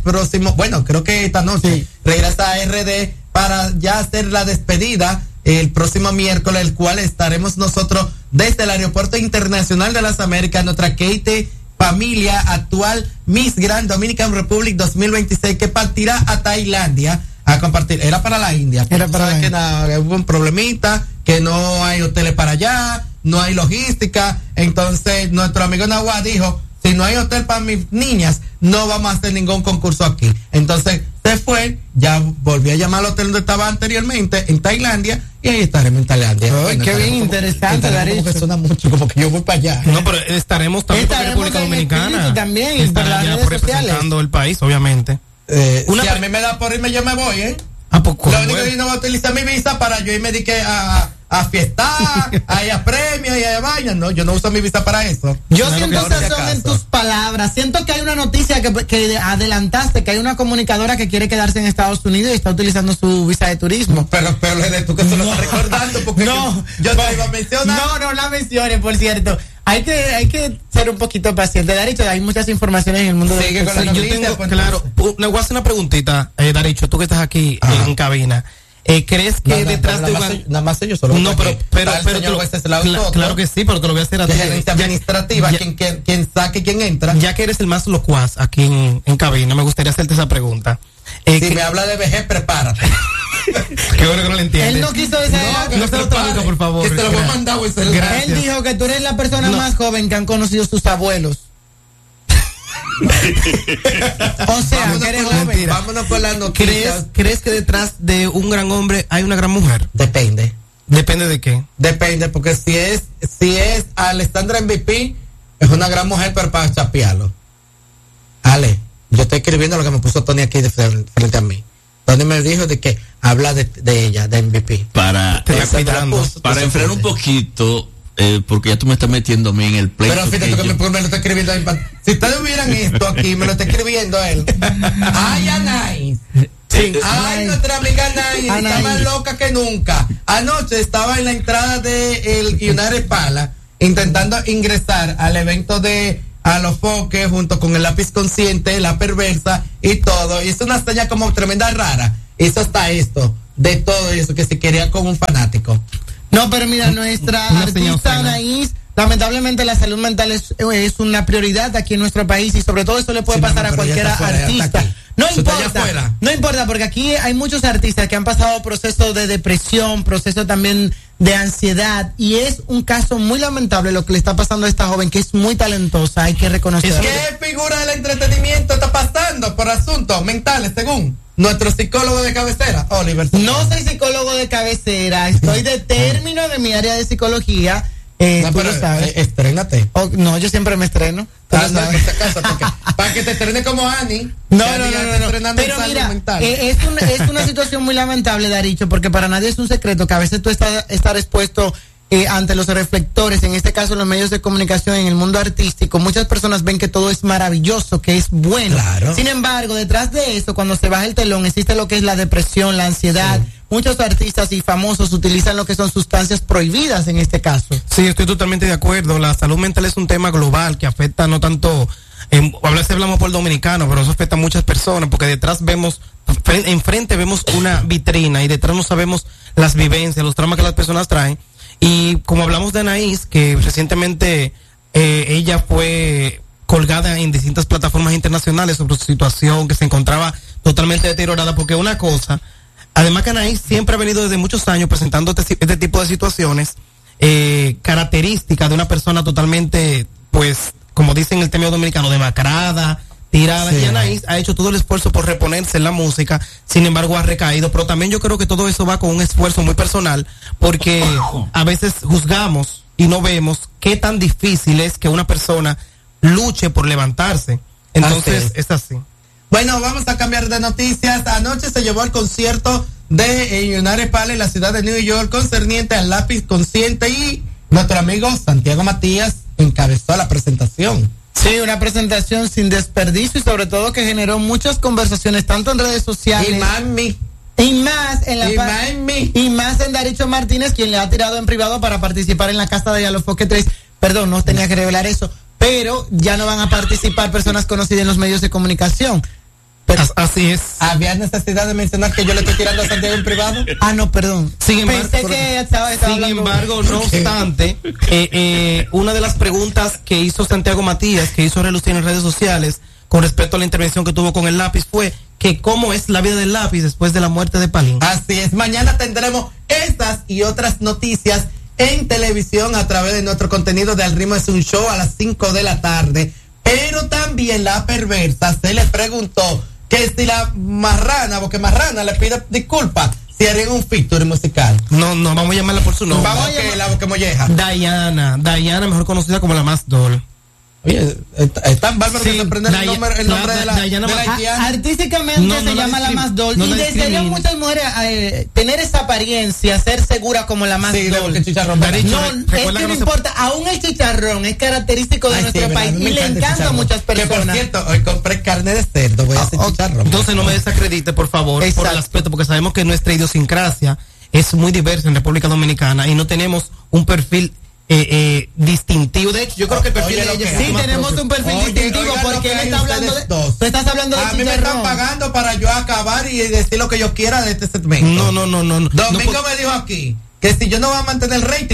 próximo, bueno, creo que esta noche regresa a RD para ya hacer la despedida el próximo miércoles, el cual estaremos nosotros desde el Aeropuerto Internacional de las Américas, nuestra Kate familia, actual Miss Grand Dominican Republic 2026, que partirá a Tailandia a compartir. Era para la India. Era para que hubo un problemita, que no hay hoteles para allá, no hay logística. Entonces, nuestro amigo Nahuatl dijo, si no hay hotel para mis niñas, no vamos a hacer ningún concurso aquí. Entonces, se fue, ya volví a llamar al hotel donde estaba anteriormente, en Tailandia, y ahí estaremos en Tailandia. Bueno, qué bien interesante, Darío. Que suena mucho, como que yo voy para allá. No, pero estaremos también en República Dominicana. También, estará ya representando el país, obviamente. Si a mí me da por irme, yo me voy, Lo único que yo no voy a utilizar mi visa para yo irme a fiestar, a ir a premios y a vaina. No, yo no uso mi visa para eso. Yo siento razón en tus palabras. Siento que hay una noticia que adelantaste, que hay una comunicadora que quiere quedarse en Estados Unidos y está utilizando su visa de turismo. Pero eres tú que se lo estás recordando, porque yo te iba a mencionar. No la menciones, por cierto. Hay que ser un poquito paciente, Daricho. Hay muchas informaciones en el mundo de la noticia. Yo tengo, claro, le voy a hacer una preguntita, Daricho, tú que estás aquí en cabina. ¿Crees que detrás de nada más ellos solo? No, pero claro que sí, pero te lo voy a hacer a ti. Administrativa, quien saque, quien entra. Ya que eres el más locuaz aquí en cabina, me gustaría hacerte esa pregunta. Si me habla de vejez, prepárate. Qué bueno que no lo entiendes. Él no quiso decir no se lo traduzca, por favor. Que te lo voy a mandar, güey. Él dijo que tú eres la persona más joven que han conocido sus abuelos. O sea, que eres joven. Vámonos con las noticias. ¿Crees que detrás de un gran hombre hay una gran mujer? Depende. ¿Depende de qué? Depende, porque si es Alessandra MVP, es una gran mujer, pero para chapearlo. Ale, yo estoy escribiendo lo que me puso Tony aquí frente a mí. Tony me dijo de que habla de ella, de MVP. Para enfriar un poquito, porque ya tú me estás metiendo a mí en el play. Pero fíjate que me lo está escribiendo ahí. Si ustedes hubieran esto aquí, me lo está escribiendo él. Ay, Anaís. Sí, ay, nuestra amiga Anaís está más loca que nunca. Anoche estaba en la entrada de el United Pala intentando ingresar al evento de A los Foques junto con el Lápiz Consciente, La Perversa y todo. Hizo una seña como tremenda rara. Hizo hasta esto, de todo eso, que se quería como un fanático. No, pero mira, nuestra artista Anaís, lamentablemente la salud mental es una prioridad aquí en nuestro país y sobre todo eso le puede pasar a cualquier artista. No importa, porque aquí hay muchos artistas que han pasado procesos de depresión, procesos también de ansiedad, y es un caso muy lamentable lo que le está pasando a esta joven, que es muy talentosa, hay que reconocerlo. ¿Qué figura del entretenimiento está pasando por asuntos mentales, según nuestro psicólogo de cabecera, Oliver? No soy psicólogo de cabecera, estoy de término de mi área de psicología. No, pero estrénate. No, yo siempre me estreno. Para que te estrene como Ani. No. Pero mira, es una situación muy lamentable, Daricho, porque para nadie es un secreto que a veces tú estar expuesto ante los reflectores, en este caso los medios de comunicación, en el mundo artístico. Muchas personas ven que todo es maravilloso, que es bueno. Claro. Sin embargo, detrás de eso, cuando se baja el telón, existe lo que es la depresión, la ansiedad. Sí. Muchos artistas y famosos utilizan lo que son sustancias prohibidas en este caso. Sí, estoy totalmente de acuerdo. La salud mental es un tema global que afecta no tanto, a veces hablamos por dominicano, pero eso afecta a muchas personas, porque detrás enfrente vemos una vitrina y detrás no sabemos las vivencias, los traumas que las personas traen. Y como hablamos de Anaís, que recientemente ella fue colgada en distintas plataformas internacionales sobre su situación, que se encontraba totalmente deteriorada, porque una cosa, además que Anaís siempre ha venido desde muchos años presentando este tipo de situaciones, características de una persona totalmente, pues, como dicen en el término dominicano, demacrada, tirada. Sí. Y Anaís ha hecho todo el esfuerzo por reponerse en la música, sin embargo ha recaído, pero también yo creo que todo eso va con un esfuerzo muy personal, porque a veces juzgamos y no vemos qué tan difícil es que una persona luche por levantarse. Entonces es así. Bueno, vamos a cambiar de noticias. Anoche se llevó el concierto de United Palace en la ciudad de New York, concerniente al Lápiz Consciente, y nuestro amigo Santiago Matías encabezó la presentación. Sí, una presentación sin desperdicio y sobre todo que generó muchas conversaciones tanto en redes sociales y más en Daricho Martínez, quien le ha tirado en privado para participar en la casa de Alofoque 3. Perdón, no tenía que revelar eso, pero ya no van a participar personas conocidas en los medios de comunicación. Así es. ¿Había necesidad de mencionar que yo le estoy tirando a Santiago en privado? No, perdón. Sin embargo, no obstante, una de las preguntas que hizo Santiago Matías, que hizo relucir en redes sociales con respecto a la intervención que tuvo con el lápiz, fue que cómo es la vida del lápiz después de la muerte de Palín. Así es, mañana tendremos estas y otras noticias en televisión a través de nuestro contenido de Al Ritmo es un Show a las 5 de la tarde. Pero también la perversa se le preguntó que si la marrana, porque marrana le pide disculpas, si harían un feature musical. No, vamos a llamarla por su nombre. Vamos a llamarla la boca molleja. Diana, mejor conocida como la Más Doll. Oye, es tan bárbaro que se prende el nombre de la haitiana. Artísticamente se llama la Más Doll. Y desearían muchas mujeres tener esa apariencia, ser segura como la Más Doll. Es que no importa, aún el chicharrón es característico de nuestro país y le encanta a muchas personas. Que por cierto, hoy compré carne de cerdo, voy a hacer chicharrón. Entonces no me desacredite, por favor, por el aspecto, porque sabemos que nuestra idiosincrasia es muy diversa en República Dominicana y no tenemos un perfil distintivo. De hecho, yo creo que el perfil de ella sí tenemos un perfil distintivo porque él está hablando de tú estás hablando de a mí me están pagando para yo acabar y decir lo que yo quiera de este segmento. No. Domingo me dijo aquí que si yo no voy a mantener el rating